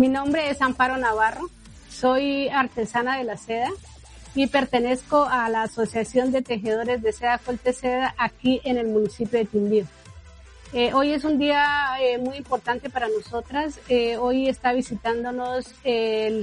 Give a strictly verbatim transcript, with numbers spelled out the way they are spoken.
Mi nombre es Amparo Navarro, soy artesana de la seda y pertenezco a la Asociación de Tejedores de Seda Colteseda aquí en el municipio de Quindío. Eh, hoy es un día eh, muy importante para nosotras. Eh, hoy está visitándonos el